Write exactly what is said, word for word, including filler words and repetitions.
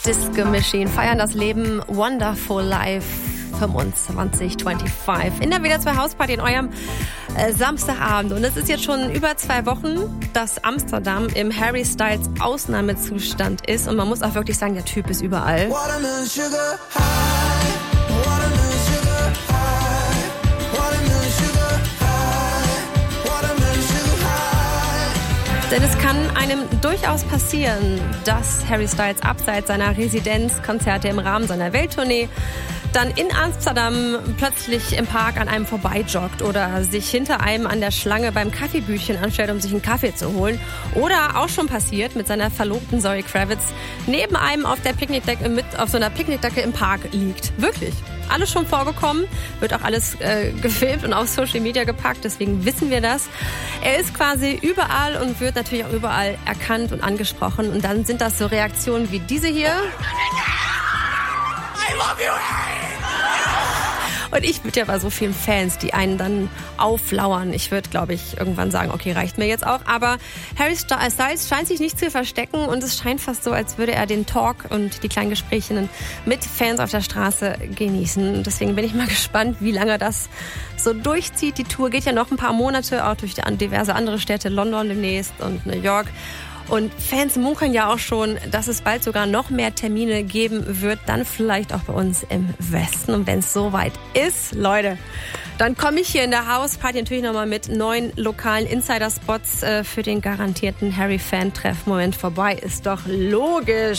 Disco Machine feiern das Leben Wonderful Life fünfundzwanzig fünfundzwanzig in der W D R zwei Hausparty in eurem äh, Samstagabend. Und es ist jetzt schon über zwei Wochen, dass Amsterdam im Harry Styles Ausnahmezustand ist. Und man muss auch wirklich sagen, der Typ ist überall. Denn es kann einem durchaus passieren, dass Harry Styles abseits seiner Residenzkonzerte im Rahmen seiner Welttournee dann in Amsterdam plötzlich im Park an einem vorbeijoggt oder sich hinter einem an der Schlange beim Kaffeebüchchen anstellt, um sich einen Kaffee zu holen. Oder auch schon passiert mit seiner Verlobten Zoe Kravitz neben einem auf der Picknickdecke mit auf so einer Picknickdecke im Park liegt. Wirklich. Alles schon vorgekommen, wird auch alles äh, gefilmt und auf Social Media gepackt, deswegen wissen wir das. Er ist quasi überall und wird natürlich auch überall erkannt und angesprochen. Und dann sind das so Reaktionen wie diese hier. I love you, Harry! Und ich würde ja bei so vielen Fans, die einen dann auflauern. Ich würde, glaube ich, irgendwann sagen, okay, reicht mir jetzt auch. Aber Harry Styles scheint sich nicht zu verstecken und es scheint fast so, als würde er den Talk und die kleinen Gespräche mit Fans auf der Straße genießen. Deswegen bin ich mal gespannt, wie lange das so durchzieht. Die Tour geht ja noch ein paar Monate, auch durch diverse andere Städte, London demnächst und New York. Und Fans munkeln ja auch schon, dass es bald sogar noch mehr Termine geben wird, dann vielleicht auch bei uns im Westen. Und wenn es soweit ist, Leute, dann komme ich hier in der Hausparty natürlich nochmal mit neun lokalen Insider-Spots äh, für den garantierten Harry-Fan-Treff-Moment vorbei. Ist doch logisch.